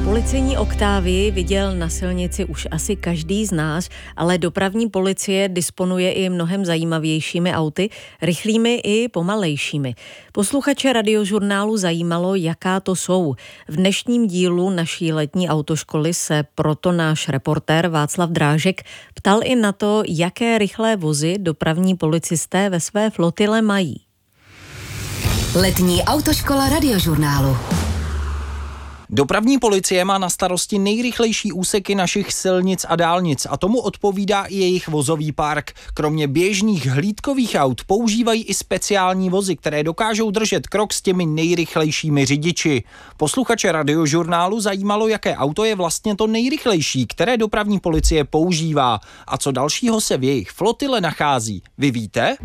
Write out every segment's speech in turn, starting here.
Policejní Octavii viděl na silnici už asi každý z nás, ale dopravní policie disponuje i mnohem zajímavějšími auty, rychlými i pomalejšími. Posluchače Radiožurnálu zajímalo, jaká to jsou. V dnešním dílu naší letní autoškoly se proto náš reportér Václav Drážek ptal i na to, jaké rychlé vozy dopravní policisté ve své flotile mají. Letní autoškola Radiožurnálu. Dopravní policie má na starosti nejrychlejší úseky našich silnic a dálnic a tomu odpovídá i jejich vozový park. Kromě běžných hlídkových aut používají i speciální vozy, které dokážou držet krok s těmi nejrychlejšími řidiči. Posluchače Radiožurnálu zajímalo, jaké auto je vlastně to nejrychlejší, které dopravní policie používá a co dalšího se v jejich flotile nachází. Vy víte?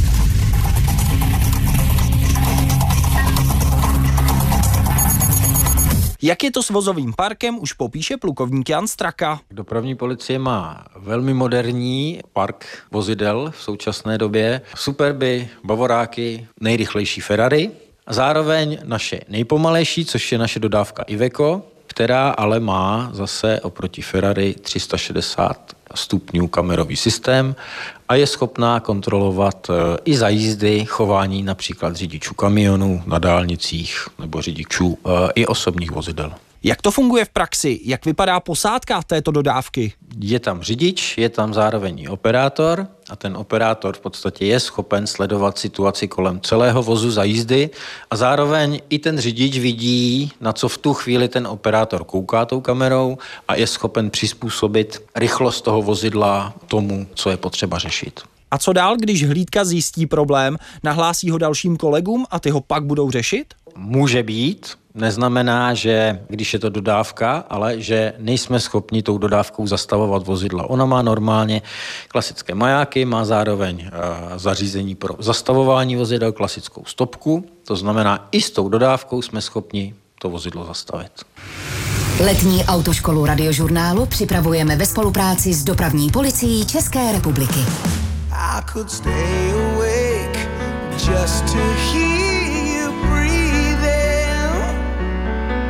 Jak je to s vozovým parkem, už popíše plukovník Jan Straka. Dopravní policie má velmi moderní park vozidel v současné době. Superby, Bavoráky, nejrychlejší Ferrari a zároveň naše nejpomalejší, což je naše dodávka Iveco, která ale má zase oproti Ferrari 360 stupňů kamerový systém a je schopná kontrolovat i za jízdy chování například řidičů kamionů na dálnicích nebo řidičů i osobních vozidel. Jak to funguje v praxi? Jak vypadá posádka této dodávky? Je tam řidič, je tam zároveň i operátor a ten operátor v podstatě je schopen sledovat situaci kolem celého vozu za jízdy a zároveň i ten řidič vidí, na co v tu chvíli ten operátor kouká tou kamerou a je schopen přizpůsobit rychlost toho vozidla tomu, co je potřeba řešit. A co dál, když hlídka zjistí problém, nahlásí ho dalším kolegům a ty ho pak budou řešit? Může být. Neznamená, že když je to dodávka, ale že nejsme schopni tou dodávkou zastavovat vozidla. Ona má normálně klasické majáky, má zároveň zařízení pro zastavování vozidel, klasickou stopku. To znamená, i s tou dodávkou jsme schopni to vozidlo zastavit. Letní autoškolu Radiožurnálu připravujeme ve spolupráci s dopravní policií České republiky. I could stay awake just to hear